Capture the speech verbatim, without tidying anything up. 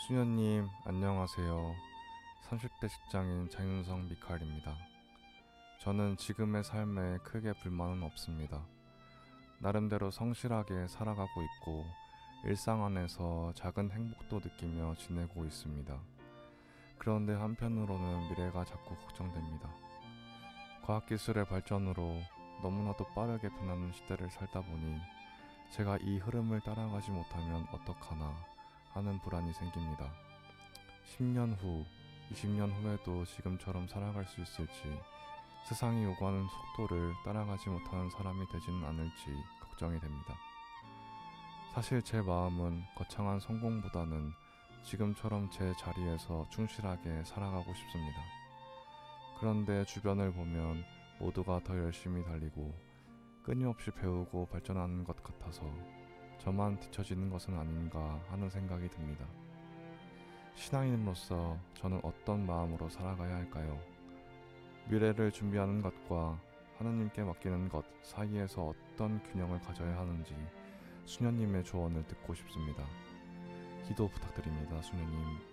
수녀님, 안녕하세요. 삼십 대 직장인 장윤성 미카엘입니다. 저는 지금의 삶에 크게 불만은 없습니다. 나름대로 성실하게 살아가고 있고 일상 안에서 작은 행복도 느끼며 지내고 있습니다. 그런데 한편으로는 미래가 자꾸 걱정됩니다. 과학기술의 발전으로 너무나도 빠르게 변하는 시대를 살다 보니 제가 이 흐름을 따라가지 못하면 어떡하나 하는 불안이 생깁니다. 십 년 후, 이십 년 후에도 지금처럼 살아갈 수 있을지, 세상이 요구하는 속도를 따라가지 못하는 사람이 되지는 않을지 걱정이 됩니다. 사실 제 마음은 거창한 성공보다는 지금처럼 제 자리에서 충실하게 살아가고 싶습니다. 그런데 주변을 보면 모두가 더 열심히 달리고 끊임없이 배우고 발전하는 것 같아서 저만 뒤처지는 것은 아닌가 하는 생각이 듭니다. 신앙인으로서 저는 어떤 마음으로 살아가야 할까요? 미래를 준비하는 것과 하나님께 맡기는 것 사이에서 어떤 균형을 가져야 하는지 수녀님의 조언을 듣고 싶습니다. 기도 부탁드립니다, 수녀님.